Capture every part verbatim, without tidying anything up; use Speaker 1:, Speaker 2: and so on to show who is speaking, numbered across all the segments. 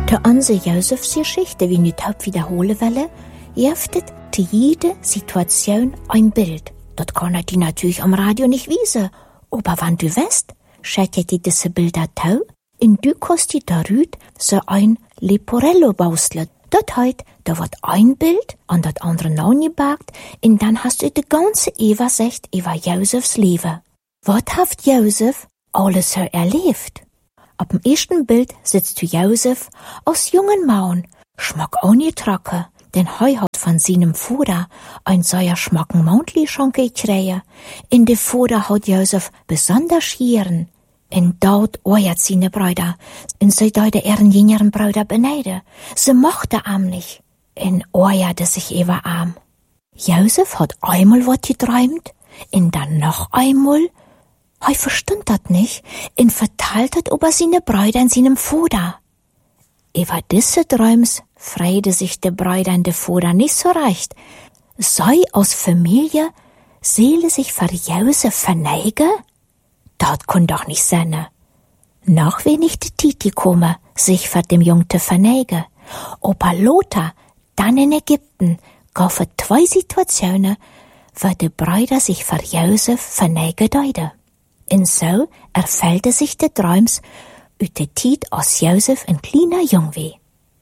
Speaker 1: De onze Josefs Geschichte, wie nicht haupt wiederholen will, jeftet zu jeder Situation ein Bild. Das kann er dir natürlich am Radio nicht wiesen. Aber wenn du weißt, schaut dir diese Bilder tau, und du kannst dir darüber so ein Leporello basteln. Das heißt, da wird ein Bild an das andere nachgebackt, und dann hast du die ganze Übersicht über Josefs Leben. Was hat Josef alles so erlebt? Auf dem ersten Bild sitzt du Josef als jungen Mann, schmack auch nicht trocken, denn er hat von seinem Vater ein sehr schmacken Mantli schon gekriegt. In der Vater hat Josef besonders Gieren. Und dort ojert seine Brüder, und sie deuten ihren jüngeren Brüder beneiden. Sie mochte ihm nicht, und ojerte sich über ihm. Josef hat einmal was geträumt, und dann noch einmal. Er verstand das nicht, und verteilt das über seine Brüder und seinem Vater. Über diese Träums freide sich der Brüder und der Vater nicht so recht. Sei aus Familie, Seele sich für Josef verneigen? Das kann doch nicht sein. Noch wenig die Titi komme, sich für dem Jungen zu verneigen. Aber Lothar, dann in Ägypten, gab für zwei Situationen, wo die Brüder sich für Josef verneigen deuten. Und so erfüllte sich der Träums ut der Tid, als Josef ein kleiner Jung war.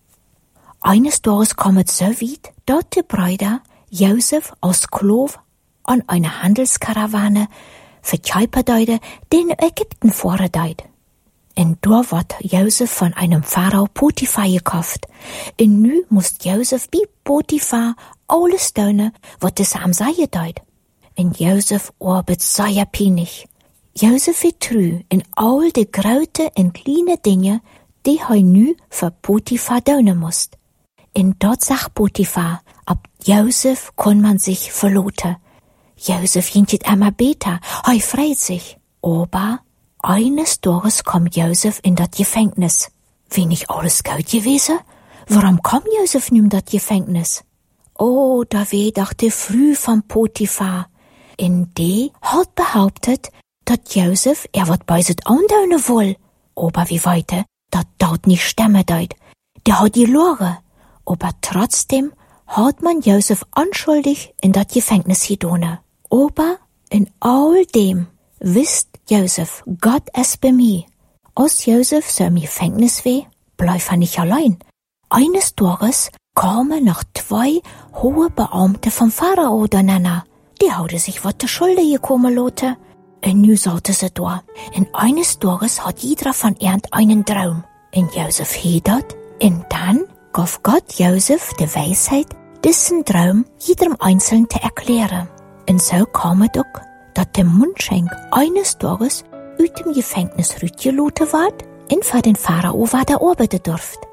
Speaker 1: Eines Tages kam es so weit, dass die Brüder Josef als Sklav an einer Handelskarawane verkaufen deuten, den Ägypten fahren deuten. Und da wird Josef von einem Pharao Potiphar gekauft. Und nu muss Josef bei Potiphar alles tun, was es am sagen deut. Und Josef arbeitet sehr pinig. Josef ist treu in all die großen und kleinen Dinge, die er nu für Potiphar tun muss. Und dort sagt Potiphar, ab Josef kann man sich verloten. Josef jintet immer besser, er freut sich. Aber eines Tages kommt Josef in das Gefängnis. Wie nicht alles gut gewesen? Warum kommt Josef nun in das Gefängnis? Oh, da weh doch die Früh von Potiphar. In die hat behauptet, dass Josef er wat bei sich andaunen will. Aber wie weiter, dat dort nicht stemmen deut. Der hat die Lore. Aber trotzdem hat man Josef anschuldig in das Gefängnis gedone. Aber in all dem wisst Josef, Gott es bei mir. Als Josef so im Gefängnis war, bleib er nicht allein. Eines Tages kamen noch zwei hohe Beamte vom Pharao danach. Die haute sich wat der Schulde gekommen lote. Und nu saßen sie da. Und eines Tages hat jeder von ihnen einen Traum. Und Josef hielt dat. Und dann gab Gott Josef die Weisheit, diesen Traum jedem Einzelnen zu erklären. Und so kam es auch, dass der Mundschenk eines Tages aus dem Gefängnis rausgelassen ward und für den Pharao weiter arbeiten durfte.